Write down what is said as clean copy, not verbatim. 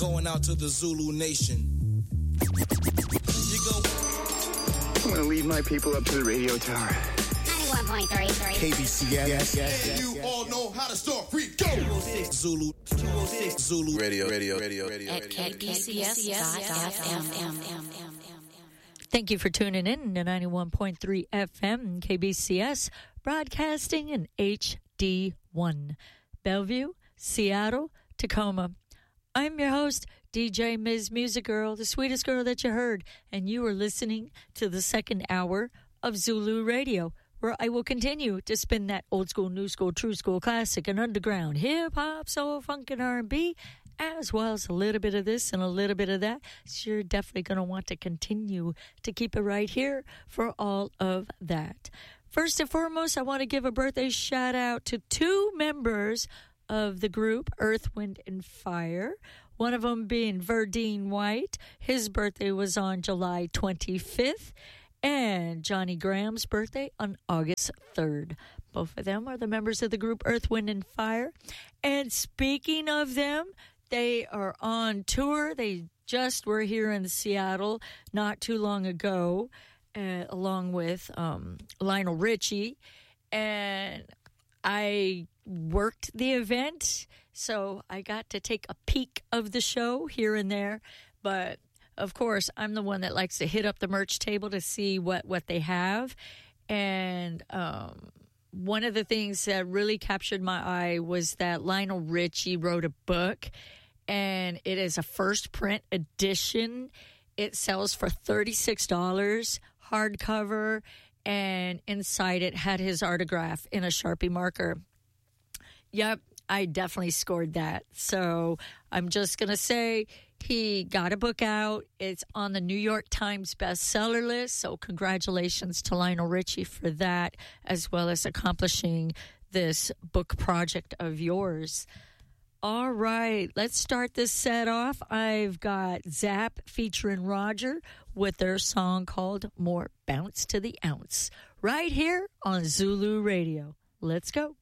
going out to the Zulu Nation. You go. I'm gonna leave my people up to the radio tower. 91.3. KBCS. You all know how to start free. Go. Zulu Radio. At KBCS.FM. Thank you for tuning in to 91.3 FM KBCS, broadcasting in HD1, Bellevue, Seattle, Tacoma. I'm your host, DJ Ms. Music Girl, the sweetest girl that you heard, and you are listening to the second hour of Zulu Radio, where I will continue to spin that old school, new school, true school, classic, and underground, hip-hop, soul, funk, and R&B, as well as a little bit of this and a little bit of that. So you're definitely going to want to continue to keep it right here for all of that. First and foremost, I want to give a birthday shout-out to two members of the group Earth, Wind, and Fire. One of them being Verdine White. His birthday was on July 25th. And Johnny Graham's birthday on August 3rd. Both of them are the members of the group Earth, Wind, and Fire. And speaking of them, they are on tour. They just were here in Seattle not too long ago, along with Lionel Richie. And I worked the event, so I got to take a peek of the show here and there. But, of course, I'm the one that likes to hit up the merch table to see what they have. And one of the things that really captured my eye was that Lionel Richie wrote a book, and it is a first print edition. It sells for $36, hardcover, and inside it had his autograph in a Sharpie marker. Yep, I definitely scored that. So I'm just going to say he got a book out. It's on the New York Times bestseller list. So congratulations to Lionel Richie for that, as well as accomplishing this book project of yours. All right, let's start this set off. I've got Zapp featuring Roger with their song called More Bounce to the Ounce, right here on Zulu Radio. Let's go.